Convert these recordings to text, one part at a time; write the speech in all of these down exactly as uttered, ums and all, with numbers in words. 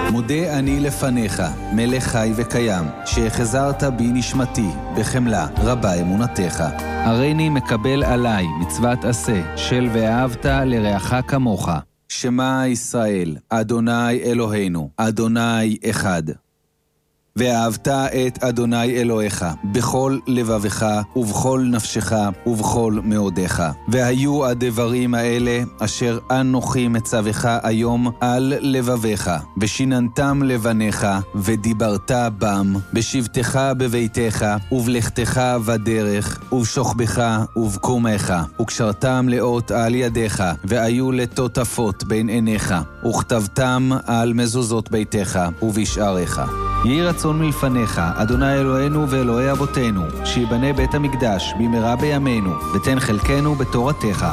מודה אני לפניך, מלך חי וקיים, שהחזרת בי נשמתי, בחמלה רבה אמונתך. הריני מקבל עליי מצוות עשה, של ואהבת לרעך כמוך. שמע ישראל, אדוני אלוהינו, אדוני אחד. ואהבת את אדוני אלוהיך, בכל לבבך ובכל נפשך ובכל מאודיך. והיו הדברים האלה אשר אנוכי מצווך היום על לבביך, ושיננתם לבניך, ודיברת בם, בשבתך בביתך, ובלכתך בדרך, ובשוכבך ובקומך, וקשרתם לאות על ידיך, והיו לטוטפות בין עיניך, וכתבתם על מזוזות ביתך ובשעריך. יהי רצון מלפניך, אדוני אלוהינו ואלוהי אבותינו, שיבנה בית המקדש במהרה בימינו, ותן חלקנו בתורתך.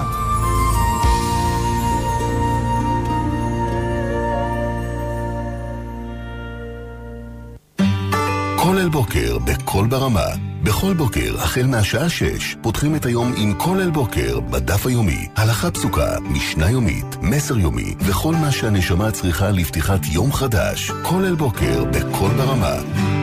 כל אל בוקר בכל ברמה. בכל בוקר, החל מהשעה שש, פותחים את היום עם כל אל בוקר בדף היומי. הלכה פסוקה, משנה יומית, מסר יומי, וכל מה שהנשמה צריכה לפתיחת יום חדש. כל אל בוקר בכל ברמה.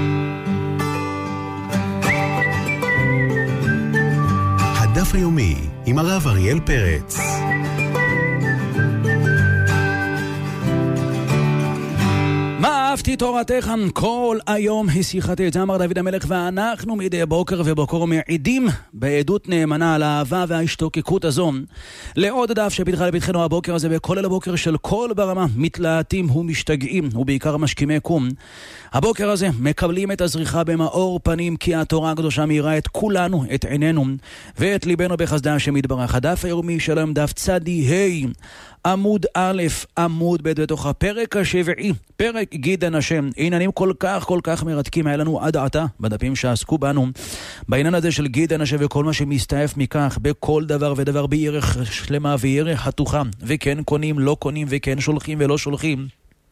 הדף היומי עם הרב אריאל פרץ. אהבתי תורתך כל היום השיחתי את זה אמר דוד המלך, ואנחנו מדי בוקר ובוקר מעידים בעדות נאמנה על האהבה וההשתוקקות הזו לעוד דף שפתחה לפתחנו הבוקר הזה, בכל אל הבוקר של כל ברמה מתלהטים ומשתגעים ובעיקר משכימי קום. הבוקר הזה מקבלים את הזריחה במאור פנים, כי התורה הקדושה מאירה את כולנו, את עינינו ואת ליבנו בחסדה השם יתברך. הדף היומי שלהם דף צדי ה' עמוד א' עמוד ב' בתוך הפרק השבעי, פרק גידן השם. עניינים כל כך כל כך מרתקים היה לנו עד עתה בדפים שעסקו בנו בעניין הזה של גידן השם וכל מה שמסתעף מכך, בכל דבר ודבר בערך שלמה וערך חתוכה, וכן קונים לא קונים, וכן שולחים ולא שולחים.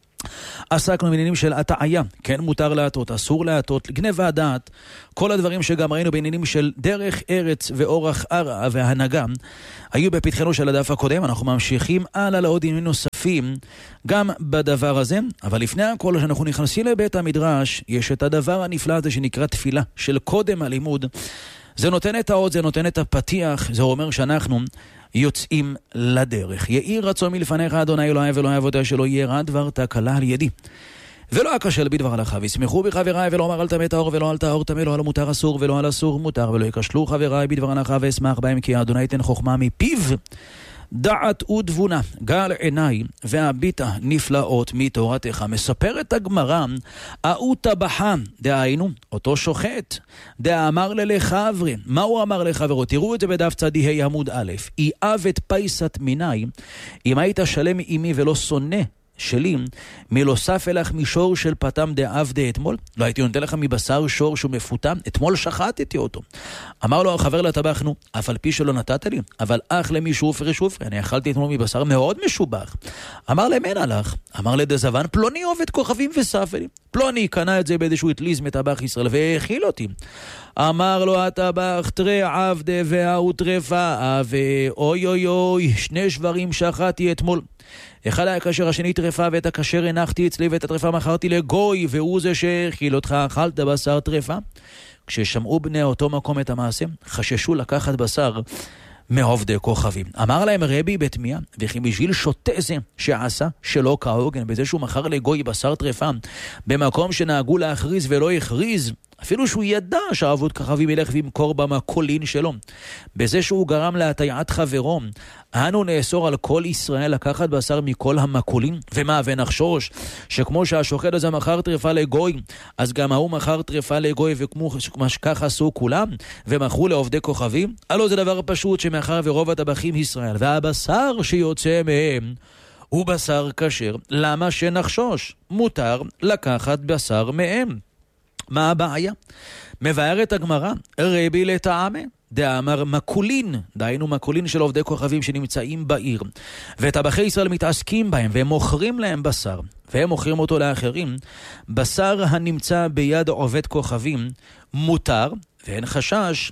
עסקנו בעניינים של הטעיה, כן מותר להטות, אסור להטות, גנבה דעת, כל הדברים שגם ראינו בעניינים של דרך ארץ ואורח ארע והנהגה היו בפתחנו של הדף הקודם. אנחנו ממשיכים הלאה לעוד עניינים נוספים גם בדבר הזה, אבל לפני הכל שאנחנו נכנסים לבית המדרש יש את הדבר הנפלא הזה שנקרא תפילה של קודם הלימוד. זה נותן את העוד, זה נותן את הפתיח, זה אומר שאנחנו יוצאים לדרך. יהי רצון מלפניך אדוני אלוהי ואלוהי אבותיי, שלא יהיה רע דבר תקלה על ידי ולא אכשל בדבר הלכה, וישמחו בי חבריי, ולא אמר אל תמא טהור ולא אל טהור טמא, לא על המותר אסור ולא על אסור מותר, ולא יכשלו חבריי בדבר הלכה ואשמח בהם, כי אדוני ייתן חוכמה מפיו דעת ותבונה, גל עיניי והביטה נפלאות מתורתך. מספרת הגמרא, אהו טבחה, דהיינו אותו שוחט, דאמר ללחברי. מה הוא אמר לחברו? תראו את זה בדף צדי ה' עמוד א', אי אבת פייסת מיני, אם היית שלם עמי ולא שונא שלי, מלוסף אלך משור של פתם דעבדה אתמול, לא הייתי נותן לך מבשר שור שהוא מפותם, אתמול שחטתי אותו. אמר לו החבר לטבח, נו, אף על פי שלא נתת לי, אבל אך למי שופרי שופרי, אני אכלתי אתמול מבשר מאוד משובח. אמר להם, אין הלך. אמר לדזבן, פלוני עובד כוכבים וספלים, פלוני קנה את זה באיזשהו אטליז מטבח ישראל והאכיל אותי. אמר לו הטבח, תראה עבדה והוא טרפה, ואוי אוי אוי, שני שברים שחטתי אתמול. אחד היה כאשר השני טרפה, ואת הכשר הנחתי אצלי, ואת הטרפה מכרתי לגוי, והוא זה שהאכיל אותך, אכלת בשר טרפה. כששמעו בני אותו מקום את המעשה, חששו לקחת בשר מעובדי כוכבים. אמר להם רבי בתמיה, וכי בשביל שוטה זה שעשה שלא כהוגן, בזה שהוא מכר לגוי בשר טרפה, במקום שנהגו להכריז ולא הכריז, אפילו שהוא ידע שעבוד כוכבים ילך וימכור במקולין שלו, בזה שהוא גרם להטעיית חברו, אנו נאסור על כל ישראל לקחת בשר מכל המקולין. ומה, ונחשוש שכמו שהשוחט הזה מכר טרפה לגוי, אז גם ההוא מכר טרפה לגוי, וכמו שכך עשו כולם ומכרו לעובדי כוכבים? הלא זה דבר פשוט, שמאחר ורוב הטבחים ישראל והבשר שיוצא מהם הוא בשר כשר, למה שנחשוש? מותר לקחת בשר מהם. מה הבעיה? מבארת הגמרא, רבי לטעמה דאמר מקולין, דהיינו מקולין של עובדי כוכבים שנמצאים בעיר, וטבחי ישראל מתעסקים בהם והם מוכרים להם בשר, והם מוכרים אותו לאחרים. בשר הנמצא ביד עובד כוכבים מותר, ואין חשש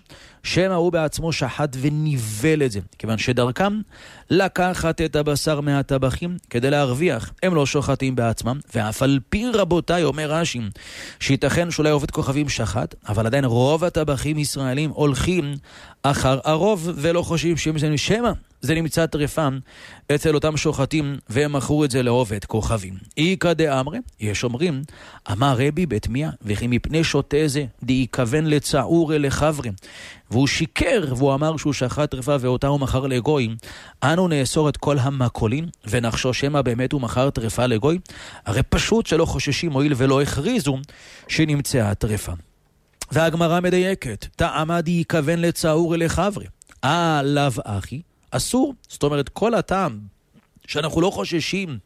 שמא הוא בעצמו שחט וניבל את זה, כיוון שדרכם לקחת את הבשר מהטבחים כדי להרוויח. הם לא שוחטים בעצמם, ואף על פי רבותיי, אומר רש"י, שייתכן שאולי עובד כוכבים שחט, אבל עדיין רוב הטבחים ישראלים הולכים אחר הרוב ולא חושבים שהם זה שמא זה נמצא טרפה אצל אותם שוחטים, והם מכרו את זה לעובד כוכבים. איקא דאמרי, יש אומרים, אמר רבי בית מיה, וכי מפני שוטה זה דאיכוון לצעור לחברי, והוא שיקר, והוא אמר שהוא שחט טרפה ואותה הוא מכר לגוי, אנו נאסור את כל המקולין ונחשוש שמא באמת הוא מכר טרפה לגוי? הרי פשוט שלא חוששים הועיל ולא הכריזו שנמצאה טרפה. והגמרא מדייקת, טעמה דאיכוון לצעור לחברי, אה לאו אחי, אסור. זאת אומרת, כל הטעם שאנחנו לא חוששים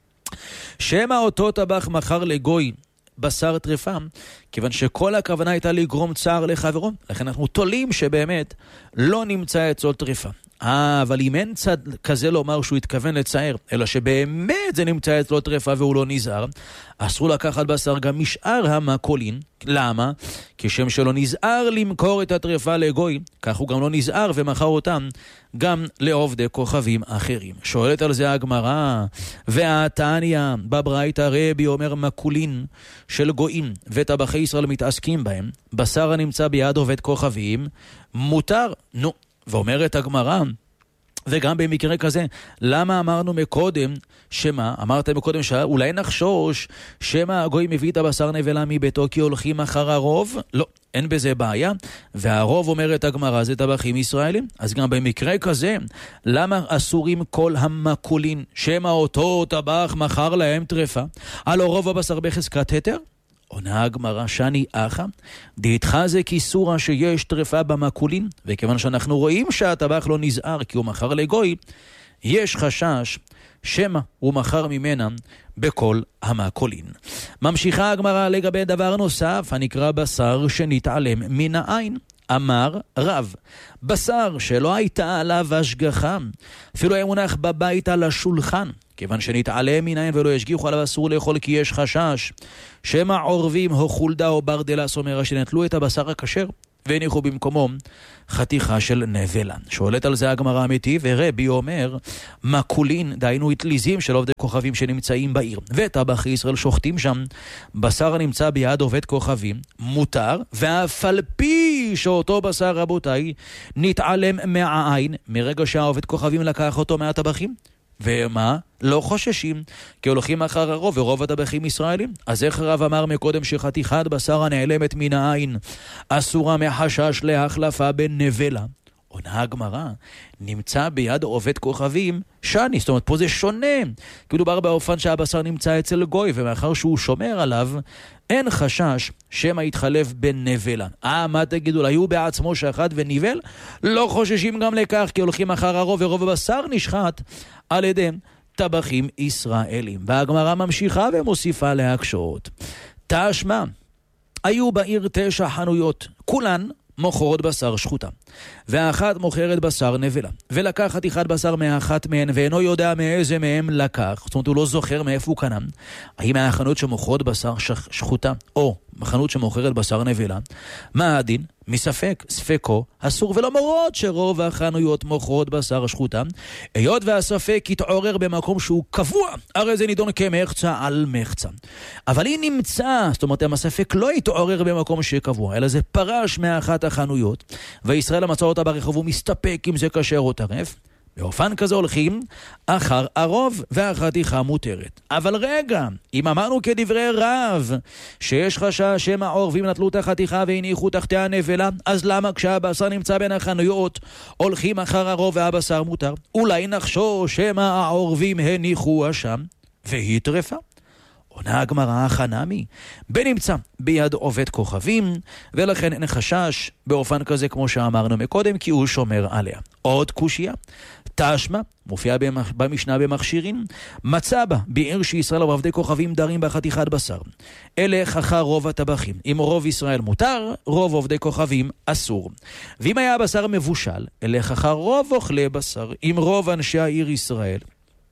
שמא אותו טבח מכר לגוי בשר טרפה, כיוון שכל הכוונה הייתה לגרום צער לחברו, לכן אנחנו תולים שבאמת לא נמצא אצלו טרפה. אה, אבל אם אין צד כזה לומר שהוא התכוון לצער, אלא שבאמת זה נמצא אצלו טרפה והוא לא נזהר, אסור לקחת בשר גם משאר המקולין. למה? כשם שלא נזהר למכור את הטרפה לגוי, כך הוא גם לא נזהר ומכר אותם גם לעובדי כוכבים אחרים. שואלת על זה הגמרא, והתניא בברייתא רבי אומר מקולין של גויים וטבחי ישראל מתעסקים בהם, בשר הנמצא ביד עובד כוכבים מותר. נו, ואומרת הגמרא, וגם במקרה כזה, למה אמרנו מקודם, שמה, אמרתם מקודם שאולי נחשוש, שמה הגוי מביא את הבשר נבלה מביתו כי הולכים אחר הרוב? לא, אין בזה בעיה, והרוב אומרת הגמרא זה טבחים ישראלים, אז גם במקרה כזה, למה אסורים כל המקולין, שמה אותו טבח מחר להם טרפה, על רוב הבשר בחזקת היתר? עונה הגמרא שני אחא, דאיתך זה כיסורה שיש טרפה במקולין, וכיוון שאנחנו רואים שהטבח לא נזהר כי הוא מכר לגוי, יש חשש שמא הוא מכר ממנה בכל המקולין. ממשיכה הגמרא לגבי דבר נוסף, הנקרא בשר שנתעלם מן העין. אמר רב, בשר שלא הייתה עליו השגחה, אפילו היה מונח בבית על השולחן, כיוון שנתעלם מן העין ולא ישגיחו עליו אסור לאכול כי יש חשש שמא עורבים או חולדה או ברדלס, אומר שנטלו את הבשר הכשר והניחו במקומו חתיכה של נבלה. שואלת על זה הגמרא אמיתי, ורבי אומר מקולין, דהיינו התליזים של עובדי כוכבים שנמצאים בעיר וטבחי ישראל שוחטים שם, בשר הנמצא ביד עובד כוכבים מותר, ואף על פי שאותו בשר רבותיי נתעלם מהעין מרגע שהעובד כוכבים לקח אותו מהטבחים, ומה? לא חוששים, כי הולכים אחר הרוב, ורוב הטבחים ישראלים. אז איך רב אמר מקודם שחתיכת בשר הנעלמת מן העין אסורה מחשש להחלפה בנבלה? עונה הגמרא, נמצא ביד עובד כוכבים שני, זאת אומרת פה זה שונה, כי מדובר באופן שהבשר נמצא אצל גוי, ומאחר שהוא שומר עליו, אין חשש שמא יתחלף בנבלה. אה, מה תגידו? היו בעצמו שחט וניבל? לא חוששים גם לכך, כי הולכים אחר הרוב, ורוב הבשר נשחט על ידי טבחים ישראלים. והגמרא ממשיכה ומוסיפה להקשות. תשמע, היו בעיר תשע חנויות, כולן מוכרות בשר שחוטה, ואחת מוכרת בשר נבלה, ולקח חתיכת בשר מאחת מהן ואינו יודע מאיזה מהם לקח, זאת אומרת הוא לא זוכר מאיפה הוא קנה, האם מהחנות שמוכרות בשר שחוטה או בחנות שמוכרת בשר נבלה, מה הדין? מספק, ספקו, אסור, ולא מורות שרוב החנויות מוכרות בשר שחוטה, היות והספק יתעורר במקום שהוא קבוע, הרי זה נידון כמחצה על מחצה. אבל אם נמצא, זאת אומרת, הספק לא יתעורר במקום שקבוע, אלא זה פרש מאחת החנויות, וישראל מצא אותה ברחוב ומסתפק אם זה כשר או טרף, באופן כזה הולכים אחר הרוב והחתיכה מותרת. אבל רגע, אם אמרנו כדברי רב שיש חשש שמא העורבים נטלו את החתיכה והניחו תחתיה נבלה, אז למה כשהבשר נמצא בין החנויות הולכים אחר הרוב והבשר מותר? אולי נחשוש שמא העורבים הניחו אשם והיא טרפה? עונה הגמרא חנמי, בנמצא ביד עובד כוכבים, ולכן אין חשש באופן כזה כמו שאמרנו מקודם, כי הוא שומר עליה. עוד קושיה, תשמע, מופיע במשנה במכשירים, מצא בה בעיר שישראל ועובדי כוכבים דרים בחתיכת בשר. אלך אחר רוב הטבחים. אם רוב ישראל מותר, רוב עובדי כוכבים אסור. ואם היה הבשר מבושל, אלך אחר רוב אוכלי בשר. אם רוב אנשי העיר ישראל,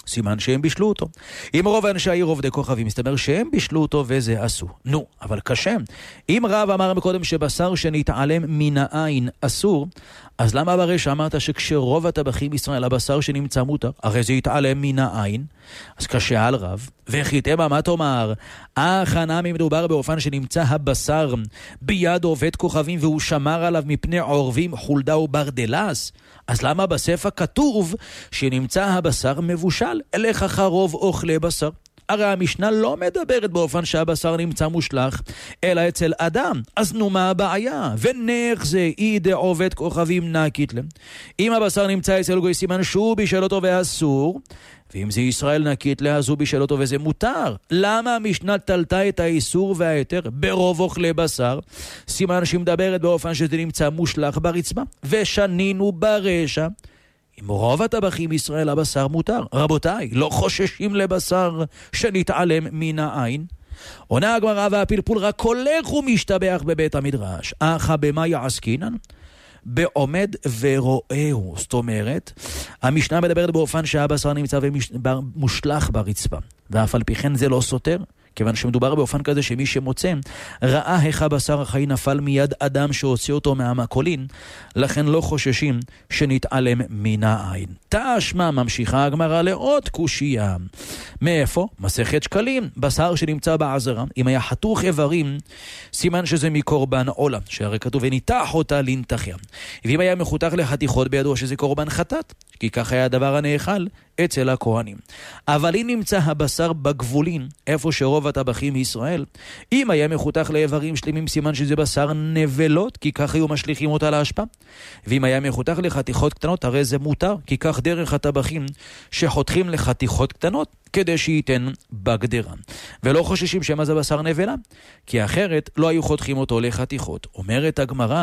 סימן שהם בישלו אותו. אם רוב אנשי העיר עובדי כוכבים, מסתבר שהם בישלו אותו וזה עשו. נו, אבל קשה. אם רב אמר מקודם שבשר שנתעלם מן העין אסור, אז למה ברש אמרת שכשרוב הטבחים בישראל הבשר שנמצא מותר, הרי זה יתעלם מן העין? אז קשה על רב. וחיתמה, מה תאמר? ההכנה מדובר באופן שנמצא הבשר ביד עובד כוכבים והוא שמר עליו מפני עורבים, חולדה וברדלס. אז למה בספר כתוב שנמצא הבשר מבושל? אליך חרוב אוכלי בשר. הרי המשנה לא מדברת באופן שהבשר נמצא מושלח, אלא אצל אדם. אז נו מה הבעיה? ונך זה אידה עובד כוכבים נקית להם. אם הבשר נמצא אצל גוי סימן שהוא בישל אותו ואסור, ואם זה ישראל נקית לה, אז הוא בישל אותו וזה מותר. למה המשנה תלתה את האיסור והיתר ברוב אוכלי בשר? סימן שמדברת באופן שזה נמצא מושלח ברצפה. ושנינו ברשע. אם רוב הטבחים ישראל הבשר מותר. רבותיי, לא חוששים לבשר שנתעלם מן העין? עונה הגמרא והפלפול רק הולך ומשתבח בבית המדרש. אך במה יעסקינן? בעומד ורואהו. זאת אומרת, המשנה מדברת באופן שהבשר נמצא ומושלח ברצפה. ואף על פי כן זה לא סותר. כיוון שמדובר באופן כזה שמי שמוצא ראה איך הבשר החי נפל מיד אדם שהוציא אותו מהמקולין, לכן לא חוששים שנתעלם מן העין. תשמע, ממשיכה הגמרא לעוד קושייה. מאיפה? מסכת שקלים. בשר שנמצא בעזרה, אם היה חתוך איברים, סימן שזה מקורבן עולה, שהרי כתוב וניתח אותה לנתחיה. ואם היה מחותך לחתיכות בידוע שזה קורבן חטאת, כי כך היה הדבר הנאכל אצל הכהנים. אבל אם נמצא הבשר בגבולין, איפה שרוב הטבחים בישראל, אם היה מחותך לאיברים שלמים, סימן שזה בשר נבלות, כי כך היו משליכים אותה להשפעה. ואם היה מחותך לחתיכות קטנות, הרי זה מותר, כי כך דרך הטבחים שחותכים לחתיכות קטנות, כדי שייתן בגדרה. ולא חוששים שמה זה בשר נבלה, כי אחרת לא היו חותכים אותו לחתיכות. אומרת הגמרא,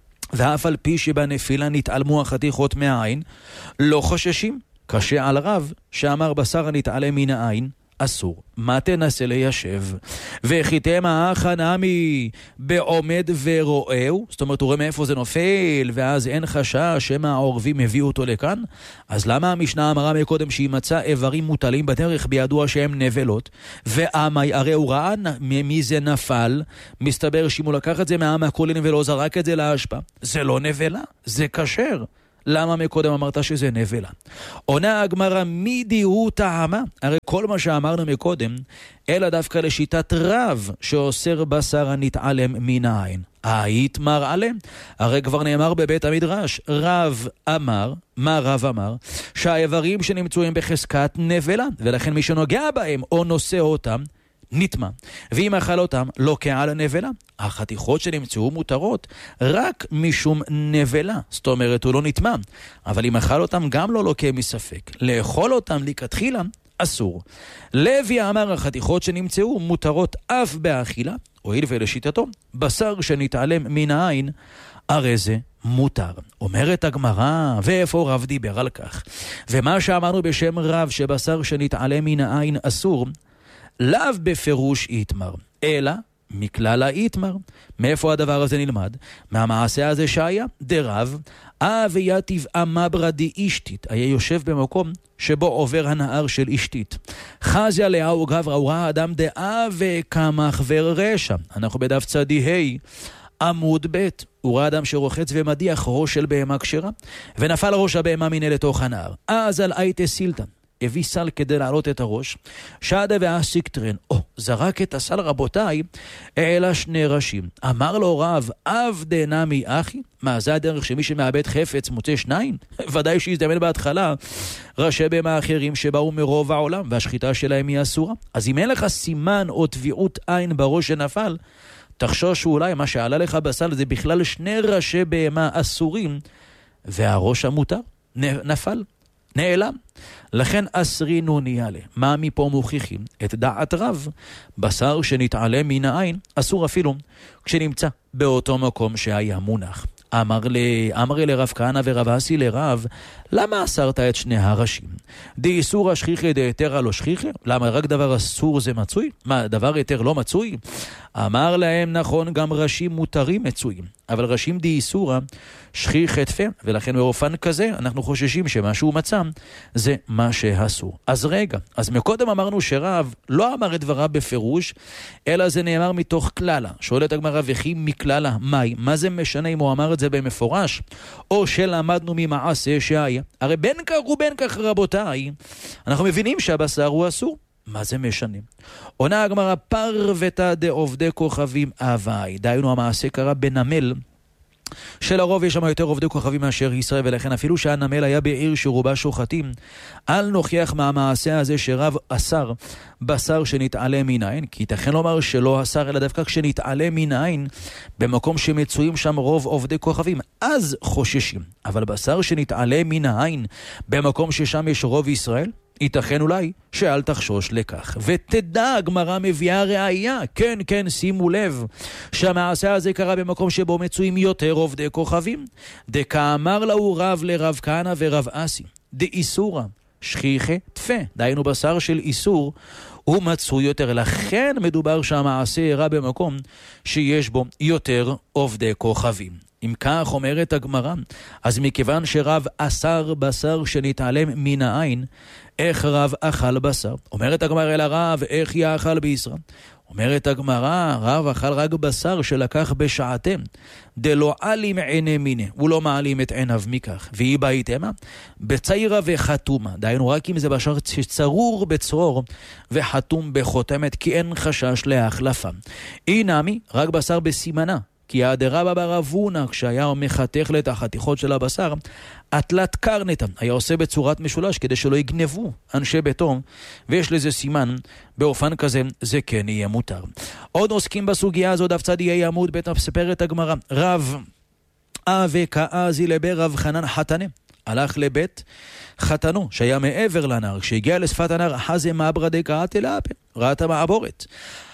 ואף על פי שבנפילה נתעלמו החתיכות מהעין, לא חוששים. קשה על רב שאמר בשר הנתעלם מן העין אסור. מה תנסה ליישב? וחיתם האחה נמי בעומד ורואהו, זאת אומרת הוא רואה מאיפה זה נופל ואז אין חשש שמה העורבים הביאו אותו לכאן. אז למה המשנה אמרה מקודם שהיא מצאה איברים מוטלים בדרך בידוע שהם נבלות, ועמי הרי הוא ראה ממי זה נפל, מסתבר שאם הוא לקח את זה מהמקולין ולא זרק את זה להשפעה, זה לא נבלה, זה כשר. למה מקודם אמרת שזה נבלה? עונה הגמרא, מידי הוא טעמה? הרי כל מה שאמרנו מקודם, אלא דווקא לשיטת רב שאוסר בשר הנתעלם מן העין. היית מר עליהם? הרי כבר נאמר בבית המדרש, רב אמר, מה רב אמר? שהאיברים שנמצאים בחזקת נבלה, ולכן מי שנוגע בהם או נושא אותם, נטמע. ואם אכל אותם, לא כעל נבלה. החתיכות שנמצאו מותרות רק משום נבלה. זאת אומרת, הוא לא נטמע. אבל אם אכל אותם, גם לא לוקה מספק. לאכול אותם לכתחילה, אסור. לוי אמר, החתיכות שנמצאו מותרות אף באכילה, הואיל ולשיטתו, בשר שנתעלם מן העין, הרי זה מותר. אומרת הגמרא, ואיפה רב דיבר על כך? ומה שאמרנו בשם רב, שבשר שנתעלם מן העין אסור, לאו בפירוש יתמר, אלא מכלל היתמר. מאיפה הדבר הזה נלמד? מהמעשה הזה שהיה דרב, אביה טבעה מברה די אשתית, היה יושב במקום שבו עובר הנהר של אשתית. חזיה לאהו גברא, הוא ראה אדם דאה וקמח ורשע. אנחנו בדף צדי ה' עמוד ב', הוא ראה אדם שרוחץ ומדיח ראש של בהמה כשרה, ונפל ראש הבהמה מיני לתוך הנהר. אז על אייטה סילתן, הביא סל כדי להעלות את הראש, שדה והסיקטרן, או, זרק את הסל רבותיי, אלא שני ראשים. אמר לו רב, אב דנמי אחי, מה זה הדרך שמי שמאבד חפץ מוצא שניים? ודאי שיזדמן בהתחלה ראשי בהמה אחרים שבאו מרוב העולם, והשחיטה שלהם היא אסורה. אז אם אין לך סימן או טביעות עין בראש שנפל, תחשוש שאולי מה שעלה לך בסל זה בכלל שני ראשי בהמה אסורים, והראש המותר נפל. נעלם. לכן אסרינו ניאלה. מה מפה מוכיחים? את דעת רב, בשר שנתעלם מן העין, אסור אפילו כשנמצא באותו מקום שהיה מונח. אמר, ל... אמר לרב כהנא ורב אסי לרב, למה אסרת את שני הראשים? די איסור השכיחה די היתר לא שכיחה? למה רק דבר אסור זה מצוי? מה, דבר היתר לא מצוי? אמר להם, נכון, גם ראשים מותרים מצויים, אבל ראשים די איסורה שכיח חטפה, ולכן באופן כזה אנחנו חוששים שמה שהוא מצא זה מה שאסור. אז רגע, אז מקודם אמרנו שרב לא אמר את דבריו בפירוש, אלא זה נאמר מתוך כללה. שואלת הגמרא, וכי מכללה מהי? מה זה משנה אם הוא אמר את זה במפורש, או שלמדנו ממעשה שהיה? הרי בין כך ובין כך רבותיי, אנחנו מבינים שהבשר הוא אסור. מה זה משנה? עונה הגמרא, פרוותה דעובדי כוכבים אביי. דהיינו, המעשה קרה בנמל, שלרוב יש שם יותר עובדי כוכבים מאשר ישראל, ולכן אפילו שהנמל היה בעיר שרובה שוחטים, אל נוכיח מהמעשה הזה שרב אסר בשר שנתעלה מן העין, כי ייתכן לומר שלא אסר, אלא דווקא כשנתעלה מן העין, במקום שמצויים שם רוב עובדי כוכבים, אז חוששים. אבל בשר שנתעלה מן העין, במקום ששם יש רוב ישראל, ייתכן אולי שאל תחשוש לכך. ותדע, הגמרא מביאה ראיה, כן, כן, שימו לב, שהמעשה הזה קרה במקום שבו מצויים יותר עובדי כוכבים. דקאמר לו רב לרב כהנא ורב אסי, דאיסורא שכיחה תפה, דהיינו בשר של איסור, הוא מצוי יותר. לכן מדובר שהמעשה אירע במקום שיש בו יותר עובדי כוכבים. אם כך אומרת הגמרא, אז מכיוון שרב אסר בשר שנתעלם מן העין, איך רב אכל בשר? אומרת הגמרא, אל הרב, איך יאכל בישראל? אומרת הגמרא, רב אכל רק בשר שלקח בשעתם, דלא עלים עיני מיני, הוא לא מעלים את עיניו מכך. והיא בהיתמה, בציירה וחתומה, דהיינו רק אם זה בשר שצרור בצרור וחתום בחותמת, כי אין חשש להחלפה. אינמי, רק בשר בסימנה, כי האדרבא בר אבונה, כשהיה מחתך את החתיכות של הבשר, אטלת קרנטה, היה עושה בצורת משולש כדי שלא יגנבו אנשי ביתו, ויש לזה סימן, באופן כזה זה כן יהיה מותר. עוד עוסקים בסוגיה הזו, דף צד יהיה עמוד בית, מספרת הגמרא, רב אבי כאזי לבר רב חנן חתנה, הלך לבית חתנו שהיה מעבר לנהר, כשהגיע לשפת הנהר, חזה מברה דקאת אליאפה, ראה את המעבורת.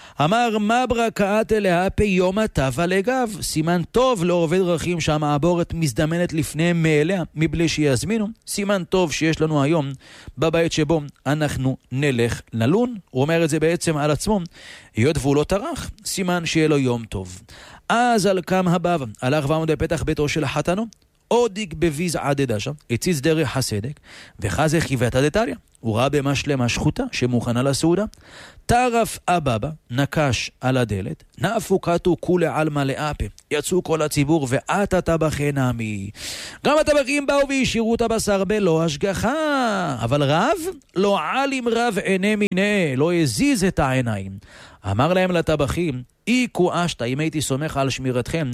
אמר מברה קאת להפה יום הטבע לגב, סימן טוב לעובד דרכים שהמעבורת מזדמנת לפניהם מאליה מבלי שיזמינו, סימן טוב שיש לנו היום בבית שבו אנחנו נלך ללון. הוא אומר את זה בעצם על עצמו, היות והוא לא טרח, סימן שיהיה לו יום טוב. אז על קם הבב, הלך ועמוד בפתח ביתו של החתנו, עודיק בביז עדדה שם, הציץ דרך הסדק, וחזה חיבטה דתריה. הוא ראה במשלמה שחוטה שמוכנה לסעודה. טרף אבבה, נקש על הדלת, נאפו קטו כולי על מלאפה, יצאו כל הציבור ואת הטבחי נעמי. גם הטבחים באו וישירו את הבשר בלא השגחה, אבל רב לא עלים רב עיני מיני, לא הזיז את העיניים. אמר להם לטבחים, אי קואשת, אם הייתי סומך על שמירתכם,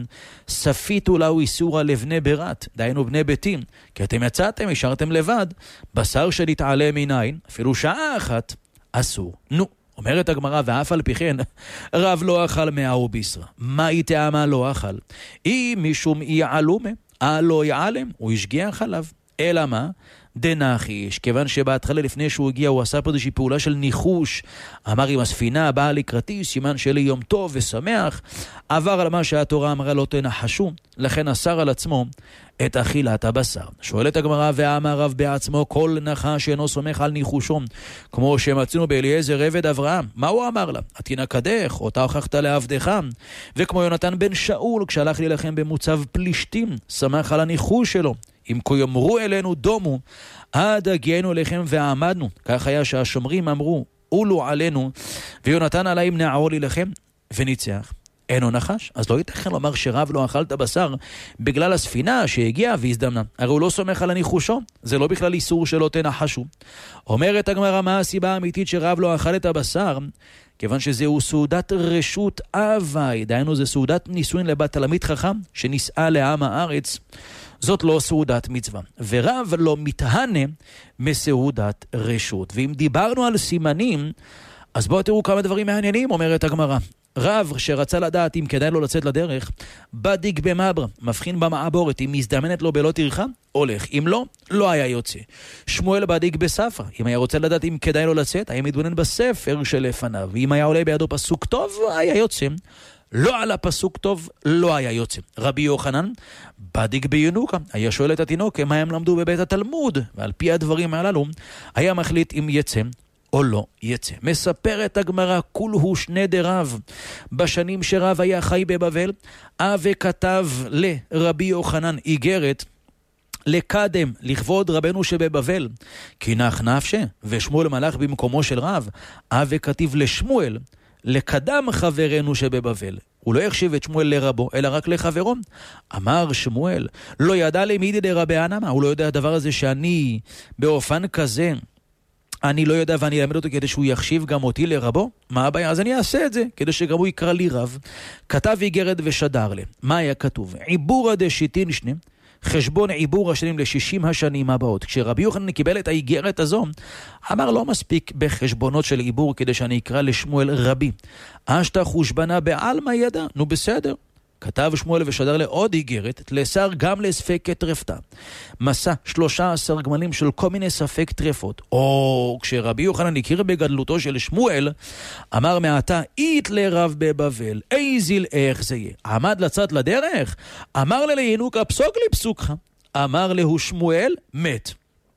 ספיתו לו איסורה לבני ברת, דיינו בני ביתים, כי אתם יצאתם, השארתם לבד, בשר שנתעלה מנין, אפילו שעה אחת, אסור. נו, אומרת הגמרא, ואף על פי כן, רב לא אכל מאהו בישרה. מה היא טעמה לא אכל? אי משום אי עלומה, לא יעלם, הוא השגיח עליו. אלא מה? דנחיש, כיוון שבהתחלה לפני שהוא הגיע הוא עשה פה איזושהי פעולה של ניחוש, אמר עם הספינה באה לקראתי, סימן שלי יום טוב ושמח, עבר על מה שהתורה אמרה לא תנחשו, לכן אסר על עצמו את אכילת הבשר. שואלת הגמרא, ואמר רב בעצמו, כל נחש אינו סומך על ניחושו, כמו שמצינו באליעזר עבד אברהם. מה הוא אמר לה? עתינה קדך, אותה הוכחת לעבדך. וכמו יונתן בן שאול, כשהלך להילחם במוצב פלישתים, שמח על הניחוש שלו. אם כה יאמרו אלינו דומו, עד הגיענו אליכם ועמדנו. כך היה שהשומרים אמרו, אולו עלינו, ויונתן עליהם נעור להילחם, וניצח. אינו נחש? אז לא ייתכן לומר שרב לא אכל את הבשר בגלל הספינה שהגיעה והזדמנה. הרי הוא לא סומך על הניחושו, זה לא בכלל איסור שלא תנחשו. אומרת הגמרא, מה הסיבה האמיתית שרב לא אכל את הבשר? כיוון שזהו סעודת רשות אבי, דהיינו זה סעודת נישואין לבת תלמיד חכם שנישאה לעם הארץ, זאת לא סעודת מצווה. ורב לא מתהנה מסעודת רשות. ואם דיברנו על סימנים, אז בואו תראו כמה דברים מעניינים, אומרת הגמרא. רב שרצה לדעת אם כדאי לו לצאת לדרך, בדיק במברה, מבחין במעבורת, אם מזדמנת לו בלא טרחה, הולך. אם לא, לא היה יוצא. שמואל בדיק בספר, אם היה רוצה לדעת אם כדאי לו לצאת, היה מתבונן בספר שלפניו. ואם היה עולה בידו פסוק טוב, היה יוצא. לא על הפסוק טוב, לא היה יוצא. רבי יוחנן, בדיק בינוקה, היה שואל את התינוק, מה הם למדו בבית התלמוד, ועל פי הדברים הללו, היה מחליט אם יצא או לא יצא. מספרת הגמרא, כולהו שני דרב. בשנים שרב היה חי בבבל, אבי כתב לרבי יוחנן איגרת, לקדם, לכבוד רבנו שבבבל, כי נח נפשה, ושמואל מלך במקומו של רב. אבי כתיב לשמואל, לקדם חברנו שבבבל. הוא לא יחשיב את שמואל לרבו, אלא רק לחברו. אמר שמואל, לא ידע למידי דרבי ענמה, הוא לא יודע הדבר הזה שאני באופן כזה, אני לא יודע ואני אלמד אותו כדי שהוא יחשיב גם אותי לרבו? מה הבעיה? אז אני אעשה את זה, כדי שגם הוא יקרא לי רב. כתב איגרת ושדר לי. מה היה כתוב? עיבורא דשיטין שני, חשבון עיבור השנים לשישים השנים הבאות. כשרבי יוחנן קיבל את האיגרת הזו, אמר לא מספיק בחשבונות של עיבור כדי שאני אקרא לשמואל רבי. אשתא חושבנה בעלמא ידע, נו בסדר. כתב שמואל ושדר לעוד איגרת, תלסר גם לספק טרפתה. מסע שלושה עשר גמלים של כל מיני ספק טרפות. או כשרבי יוחנן הכיר בגדלותו של שמואל, אמר מעתה, אית לרב בבבל, איזיל איך זה יהיה. עמד לצאת לדרך, אמר לינוקה, פסוק לי פסוקך. אמר לו שמואל, מת.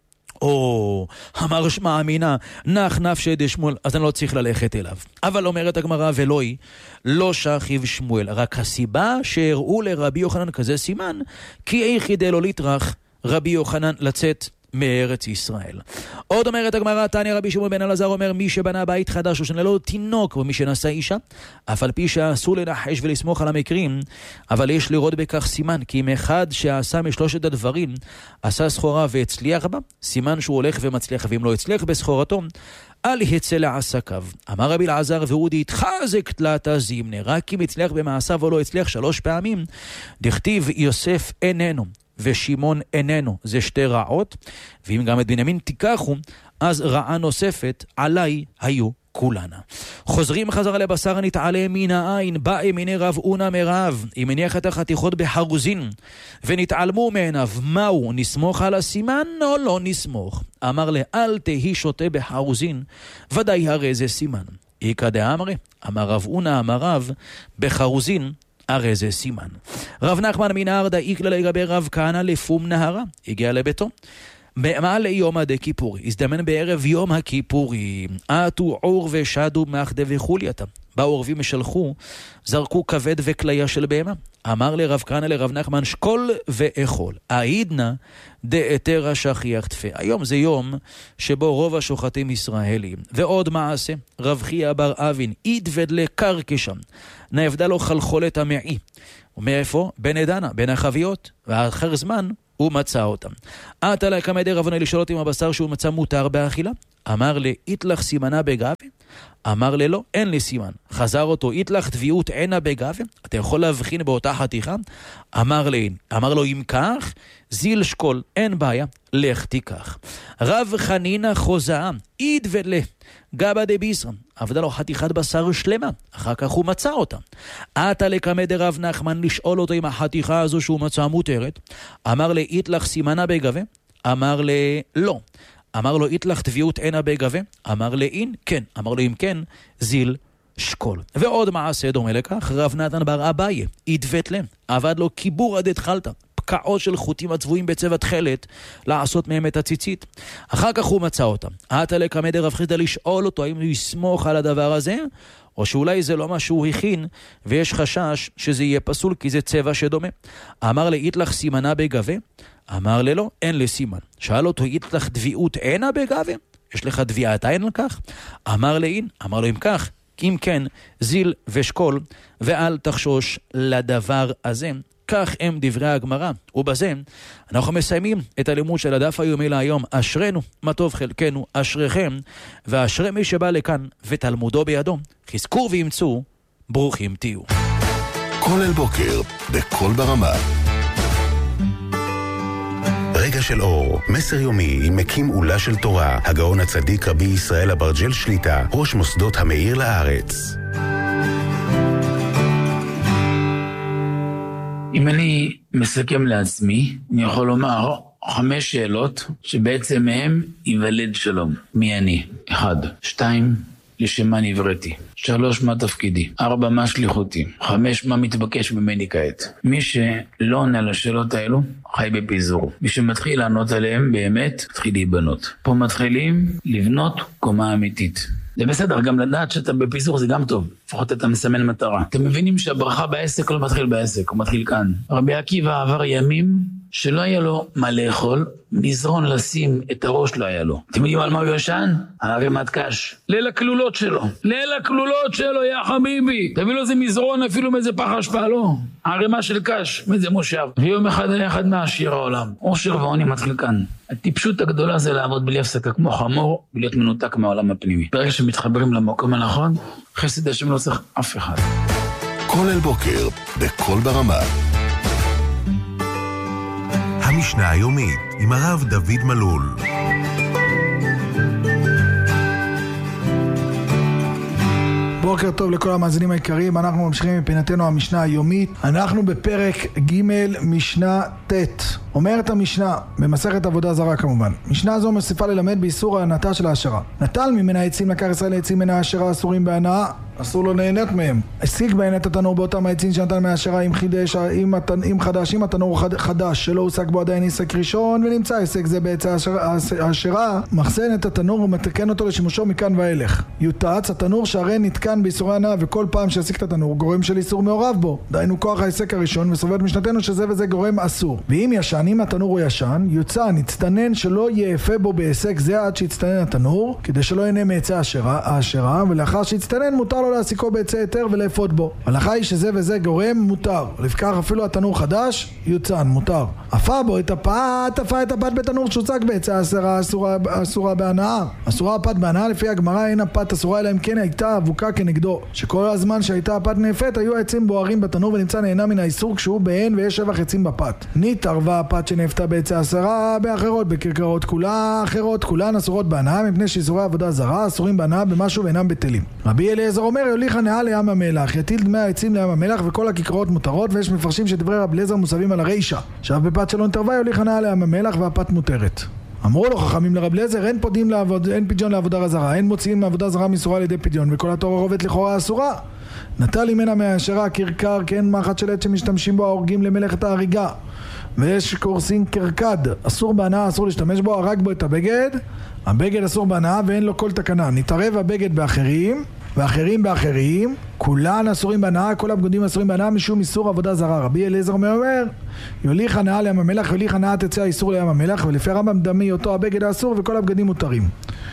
או, אמר שמע אמינה, נח נפשי דשמואל, אז אני לא צריך ללכת אליו. אבל אומרת הגמרא, ולא היא, לא שכיב שמואל, רק הסיבה שהראו לרבי יוחנן כזה סימן, כי איך ידע לו לטרח רבי יוחנן לצאת מארץ ישראל. עוד אומרת הגמרא, תניא רבי שמעון בן אלעזר אומר, מי שבנה בית חדש או שנולד לו תינוק, ומי שנשא אישה, אף על פי שאסור לנחש ולסמוך על המקרים, אבל יש לראות בכך סימן, כי אם אחד שעשה משלושת הדברים, עשה סחורה והצליח בה, סימן שהוא הולך ומצליח, ואם לא הצליח בסחורתו, אל יצא לעסקיו. אמר רבי אלעזר ואודי, התחזק תלתה זימנה, רק אם הצליח במעשיו או לא הצליח שלוש פעמים, דכתיב יוסף איננו ושמעון איננו, זה שתי רעות, ואם גם את בנימין תיקחו, אז רעה נוספת עליי היו כולנה. חוזרים חזרה לבשר נתעלה מן העין, בא מיני רב אונה מרב, אם הניח את החתיכות בחרוזין, ונתעלמו מעיניו, מהו, נסמוך על הסימן או לא נסמוך? אמר לה, אל תהי שותה בחרוזין, ודאי הרי זה סימן. איקא דאמרי, אמר רב אונה אמר רב, בחרוזין, הרי זה סימן. רב נחמן מנהרדה איקלה לגבי רב כהנא לפום נהרה, הגיע לביתו. מעל יום עדי כיפורי, הזדמן בערב יום הכיפורי, עטו עור ושדו מאחדה וחולייתה. באו עורבים משלחו, זרקו כבד וכליה של בהמה. אמר לרב כהנא לרב נחמן, שקול ואכול. העידנא דאתרא שכיח תפה. היום זה יום שבו רוב השוחטים ישראלים. ועוד מעשה, רב חייא בר אבין, אידבד לקרקשם, נעבדה לו חלחולת המעי. ומאיפה? בן עדנה, בין החביות, ואחר זמן הוא מצא אותם. עתה לקמדי רבוני לשאול אותי אם הבשר שהוא מצא מותר באכילה. אמר לי, איתלך סימנה בגבי? אמר לי, לא, אין לי סימן. חזר אותו, איתלך תביעות עינה בגבי? אתה יכול להבחין באותה חתיכה? אמר לי, אמר לו, אם כך, זיל שקול, אין בעיה, לך תיקח. רב חנינה חוזאה, איד ולה, גבה דביסרם, עבדה לו חתיכת בשר שלמה, אחר כך הוא מצא אותה. עתה לקמד רב נחמן לשאול אותו אם החתיכה הזו שהוא מצא מותרת. אמר לי, איתלך סימנה בגבי? אמר לי, לא. אמר לו, איתלך תביעות עינה בגבי? אמר לי, אין, כן. אמר לו, אם כן, זיל שקול. ועוד מעשה דומה לכך, רב נתן בר אביי, אידבט להם, עבד לו כיבור עד התחלת, פקעות של חוטים הצבועים בצבע תכלת, לעשות מהם את הציצית. אחר כך הוא מצא אותם. עתה לקמד רב חיסדא לשאול אותו, האם הוא יסמוך על הדבר הזה, או שאולי זה לא מה שהוא הכין, ויש חשש שזה יהיה פסול, כי זה צבע שדומה. אמר לי, איתלך סימנה בגבי? אמר לי, לא, אין לי סימן. שאל אותו, איתלך דביעות עינה בגבי? יש לך דביעת עין על כך? אמר לי, אין. אמר לו, אם כך, אם כן, זיל ושקול, ואל תחשוש לדבר הזה. כך הם דברי הגמרא, ובזה אנחנו מסיימים את הלימוד של הדף היומי להיום. אשרנו, מה טוב חלקנו, אשריכם, ואשרי מי שבא לכאן ותלמודו בידו. חזקו וימצאו, ברוכים תהיו. כל אל בוקר, בכל ברמה. רגע של אור, מסר יומי עם מקים עולה של תורה, הגאון הצדיק רבי ישראל אברג'ל שליטה, ראש מוסדות המאיר לארץ. אם אני מסכם לעצמי, אני יכול לומר חמש שאלות שבעצם מהם ייוולד שלום. מי אני? אחד. שתיים, לשם מה נבראתי. שלוש, מה תפקידי. ארבע, מה שליחותי. חמש, מה מתבקש ממני כעת. מי שלא עונה לשאלות האלו, חי בפיזור. מי שמתחיל לענות עליהם באמת, מתחיל להיבנות. פה מתחילים לבנות קומה אמיתית. זה בסדר, גם לדעת שאתה בפיזור זה גם טוב. לפחות אתה מסמן מטרה. אתם מבינים שהברכה בעסק לא מתחיל בעסק, הוא מתחיל כאן. רבי עקיבא עבר ימים שלא היה לו מה לאכול, מזרון לשים את הראש לא היה לו. אתם יודעים על מה הוא ישן? על ערימת קש. ליל הכלולות שלו. ליל הכלולות שלו, יא חביבי. תביא לו איזה מזרון אפילו מאיזה פח אשפה, לא. ערימה של קש, מאיזה מושב. ויום אחד היה אחד מהעשיר העולם. עושר ועוני מתחיל כאן. הטיפשות הגדולה זה לעבוד בלי הפסקה כמו חמור ולהיות מנותק מהעולם הפנימי. ברגע שמתחברים למקום הנכון, חסד השם לא צריך אף אחד. כל אל בוקר, בכל ברמה. המשנה היומית עם הרב דוד מלול. בוקר טוב לכל המאזינים היקרים, אנחנו ממשיכים מפינתנו המשנה היומית. אנחנו בפרק ג' משנה ט'. אומרת המשנה, במסכת עבודה זרה כמובן. משנה זו מוסיפה ללמד באיסור ההנאה של ההשערה. נטל ממנה העצים, לקח ישראל העצים מן ההשערה אסורים בהנאה, אסור לו נהנית מהם. השיג בהן את התנור באותם העצים שנתן מההשערה עם חידש, עם, עם חדש, עם התנור חדש שלא הושג בו עדיין עסק ראשון, ונמצא עסק זה בעצה ההשערה, מחסן את התנור ומתקן אותו לשימושו מכאן ואילך. יוטץ, התנור שהרי נתקן באיסורי הנאה, וכל פעם שהשיג את התנור גורם של איסור מעורב בו. דהיינו כוח העסק הראשון, וסובב משנתנו שזה וזה גורם אסור. ואם ישן, אם התנור הוא ישן, יוצא, נצטנן שלא יאפה בו בעסק זה עד שיצטנן התנור, כדי שלא ייהנה מעצה ההשערה, ולאחר שיצטנן מותר לו להסיקו בעצה היתר ולאפות בו. הלכה היא שזה וזה גורם מותר. לפקח אפילו התנור חדש, יוצן, מותר. אפה בו את הפת, אפה את הפת בתנור שהוצג בעצה ההשערה אסורה, אסורה בהנאה. אסורה הפת בהנאה לפי הגמרא אין הפת אסורה אלא אם כן הייתה אבוקה כנגדו. שכל הזמן שהייתה הפת נאפת היו העצים בוערים בתנור ונמצא נהנה מן האיסור כשהוא בהן ויש שבח עצים בפת. נתערבה הפת שנאפתה בעצה ההשערה באחרות בקרקרות כולה, אחרות כולן אסורות בהנאה מפני שאיסורי עבודה זרה אסורים בהנאה במשהו ואינם בטלים. רבי אליעזר אומר יוליך הנאה לים המלח, יטיל דמי העצים לים המלח וכל הכיכרות מותרות, ויש מפרשים שדברי רבי אליעזר מוסבים על הרישה. עכשיו בפת שלא נתערבה יוליך הנאה לים המלח והפת מותרת. אמרו לו חכמים לרבי אליעזר אין פודים לעבוד, אין פדיון לעבודה זרה, אין מוציאים מעבודה זרה מסורה על ידי פדיון, וכל התורה רובט לכאורה אסורה. נטל ממנה מההשערה קרקר, כן מחט של עץ שמשתמשים בו ההורגים למלאכת ההריגה, ויש קורסין קרקד, אסור בהנאה, אסור להשתמש בו, הרג בו את הבגד, הבגד אסור בהנאה ואין לו כל תקנה. נתערב הבגד באחרים ואחרים באחרים, כולן אסורים בהנאה, כל הבגדים אסורים בהנאה משום איסור עבודה זרה. רבי אליעזר אומר יוליך הנאה לים המלח, יוליך הנאה תצא האיסור לים המלח, ולפי הרמב"ם דמי אותו הבגד האסור וכל הבגדים מותרים.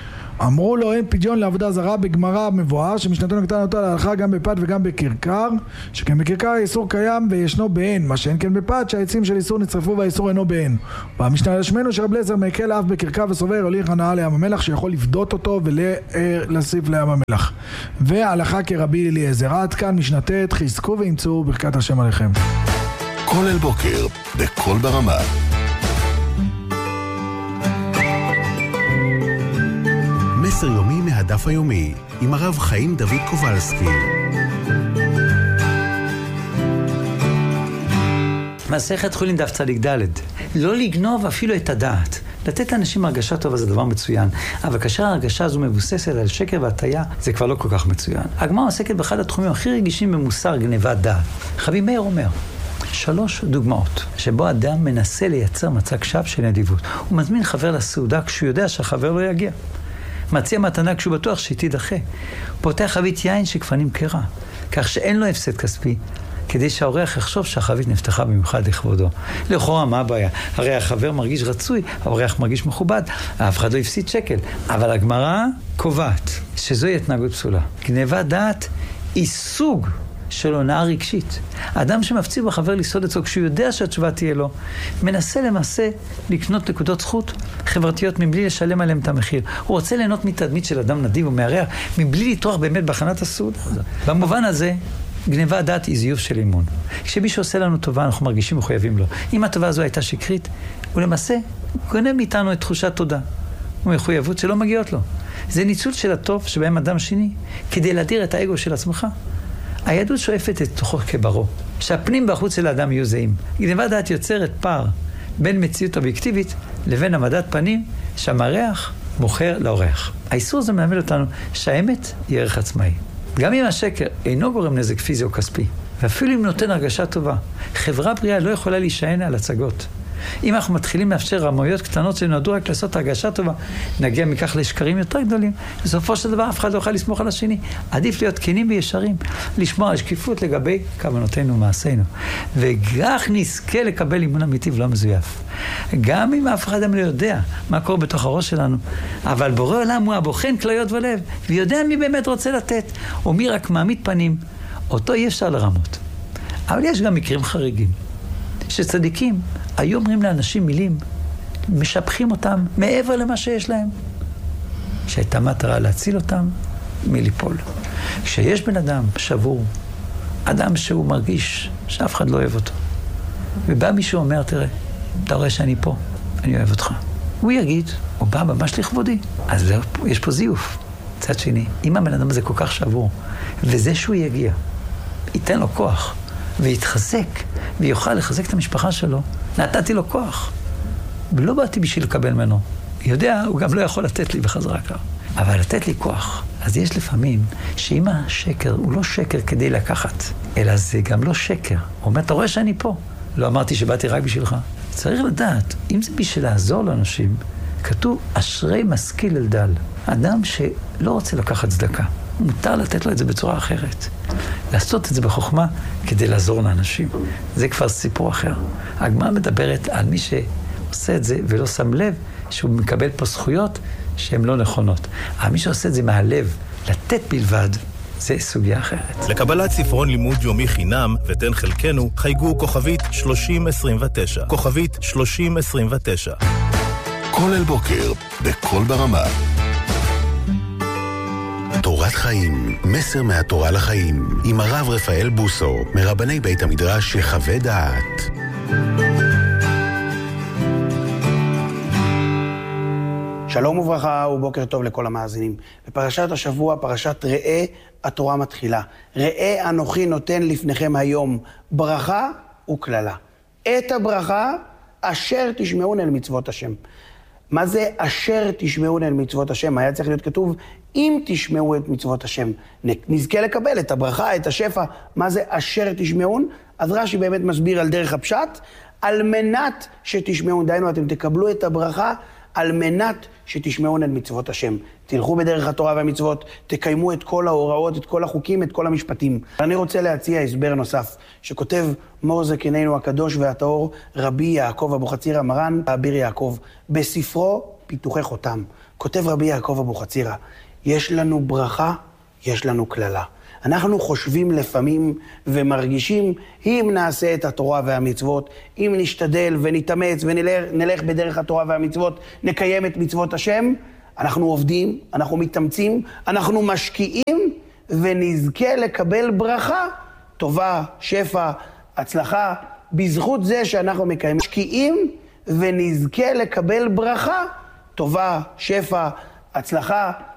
אמרו לו אין פדיון לעבודה זרה בגמרא מבואר שמשנתנו נתן אותה להלכה גם בפת וגם בקרקר, שכן בקרקר האיסור קיים וישנו בהן, מה שאין כן בפת שהעצים של איסור נצרפו והאיסור אינו בהן. במשנה לשמנו שרבי אליעזר מקל אף בקרקר וסובר יוליך הנאה לים המלח שיכול לפדות אותו ולהוסיף לים המלח. והלכה כרבי אליעזר. עד כאן משנה ט', חזקו וימצאו ברכת השם עליכם. כל אל בוקר בכל ברמה. מסר יומי מהדף היומי עם הרב חיים דוד קובלסקי. מסכת חולין דף צדיק ד'. לא לגנוב אפילו את הדעת. לתת לאנשים הרגשה טובה זה דבר מצוין, אבל כאשר ההרגשה הזו מבוססת על שקר והטעיה, זה כבר לא כל כך מצוין. הגמרא עוסקת באחד התחומים הכי רגישים במוסר גנבת דעת. חבי מאיר אומר שלוש דוגמאות שבו אדם מנסה לייצר מצג שווא של נדיבות. הוא מזמין חבר לסעודה כשהוא יודע שהחבר לא יגיע. מציע מתנה כשהוא בטוח שהיא תידחה. פותח חבית יין שכבר נמכרה, כך שאין לו הפסד כספי, כדי שהאורח יחשוב שהחבית נפתחה במיוחד לכבודו. לכאורה מה הבעיה? הרי החבר מרגיש רצוי, האורח מרגיש מכובד, אף אחד לא הפסיד שקל. אבל הגמרא קובעת שזוהי התנהגות פסולה. גנבת דעת היא סוג של הונאה רגשית. האדם שמפציר בחבר לסעוד אצלו כשהוא יודע שהתשובה תהיה לו, מנסה למעשה לקנות נקודות זכות חברתיות מבלי לשלם עליהם את המחיר. הוא רוצה ליהנות מתדמית של אדם נדיב ומערער, מבלי לטרוח באמת בהכנת הסעודה. במובן הזה, גנבת דעת היא זיוף של אימון. כשמישהו עושה לנו טובה, אנחנו מרגישים מחויבים לו. אם הטובה הזו הייתה שקרית, הוא למעשה גונב מאיתנו את תחושת תודה ומחויבות שלא מגיעות לו. זה ניצול של הטוב שבהם אדם שני, כדי להדיר את האגו של עצמך. היהדות שואפת את תוכו כברו, שהפנים והחוץ של האדם יהיו זהים. גנבת דעת יוצרת פער בין מציאות אובייקטיבית לבין עמדת פנים שהמרח מוכר לאורח. האיסור הזה מלמד אותנו שהאמת היא ערך עצמאי. גם אם השקר אינו גורם נזק פיזי או כספי, ואפילו אם נותן הרגשה טובה, חברה בריאה לא יכולה להישען על הצגות. אם אנחנו מתחילים לאפשר רמאויות קטנות שנועדו רק לעשות הרגשה טובה, נגיע מכך לשקרים יותר גדולים. בסופו של דבר אף אחד לא יוכל לסמוך על השני. עדיף להיות כנים וישרים, לשמור על שקיפות לגבי כוונותינו ומעשינו. וכך נזכה לקבל אימון אמיתי ולא מזויף. גם אם אף אחד לא יודע מה קורה בתוך הראש שלנו, אבל בורא עולם הוא הבוחן כליות ולב, ויודע מי באמת רוצה לתת, או מי רק מעמיד פנים. אותו אי אפשר לרמות. אבל יש גם מקרים חריגים, שצדיקים היו אומרים לאנשים מילים, משפחים אותם מעבר למה שיש להם, שהייתה מטרה להציל אותם מליפול. כשיש בן אדם שבור, אדם שהוא מרגיש שאף אחד לא אוהב אותו, ובא מישהו אומר, תראה, אתה רואה שאני פה, אני אוהב אותך. הוא יגיד, הוא בא ממש לכבודי. אז יש פה זיוף. צד שני, אם הבן אדם הזה כל כך שבור, וזה שהוא יגיע, ייתן לו כוח, ויתחזק, ויוכל לחזק את המשפחה שלו, נתתי לו כוח. ולא באתי בשביל לקבל ממנו. יודע, הוא גם לא יכול לתת לי בחזרה כר. אבל לתת לי כוח. אז יש לפעמים שאם השקר הוא לא שקר כדי לקחת, אלא זה גם לא שקר. הוא אומר, אתה רואה שאני פה. לא אמרתי שבאתי רק בשבילך. צריך לדעת, אם זה בשביל לעזור לאנשים, כתוב, אשרי משכיל אל דל. אדם שלא רוצה לקחת צדקה. מותר לתת לו את זה בצורה אחרת. לעשות את זה בחוכמה כדי לעזור לאנשים. זה כבר סיפור אחר. הגמרא מדברת על מי שעושה את זה ולא שם לב שהוא מקבל פה זכויות שהן לא נכונות. אבל מי שעושה את זה מהלב, לתת בלבד, זה סוגיה אחרת. לקבלת ספרון לימוד יומי חינם ותן חלקנו, חייגו כוכבית שלושים עשרים ותשע. כוכבית שלושים עשרים ותשע. כל אל בוקר, בכל ברמה. תורת חיים, מסר מהתורה לחיים, עם הרב רפאל בוסו, מרבני בית המדרש יחווה דעת. שלום וברכה ובוקר טוב לכל המאזינים. בפרשת השבוע, פרשת ראה, התורה מתחילה. ראה אנוכי נותן לפניכם היום ברכה וכללה. את הברכה אשר תשמעון אל מצוות השם. מה זה אשר תשמעון אל מצוות השם? היה צריך להיות כתוב, אם תשמעו את מצוות השם. נזכה לקבל את הברכה, את השפע. מה זה אשר תשמעון? אז רש"י באמת מסביר על דרך הפשט, על מנת שתשמעון, דיינו, אתם תקבלו את הברכה, על מנת שתשמעון את מצוות השם. תלכו בדרך התורה והמצוות, תקיימו את כל ההוראות, את כל החוקים, את כל המשפטים. אני רוצה להציע הסבר נוסף, שכותב מור זקננו הקדוש והטהור, רבי יעקב אבוחצירא מרן, אביר יעקב, בספרו פיתוחי חותם. כותב רבי יעקב אבוחצירא, יש לנו ברכה, יש לנו כללה. אנחנו חושבים לפעמים ומרגישים, אם נעשה את התורה והמצוות, אם נשתדל ונתאמץ ונלך בדרך התורה והמצוות, נקיים את מצוות השם, אנחנו עובדים, אנחנו מתאמצים, אנחנו משקיעים ונזכה לקבל ברכה, טובה, שפע, הצלחה, בזכות זה שאנחנו מקיימים. משקיעים ונזכה לקבל ברכה, טובה, שפע, הצלחה,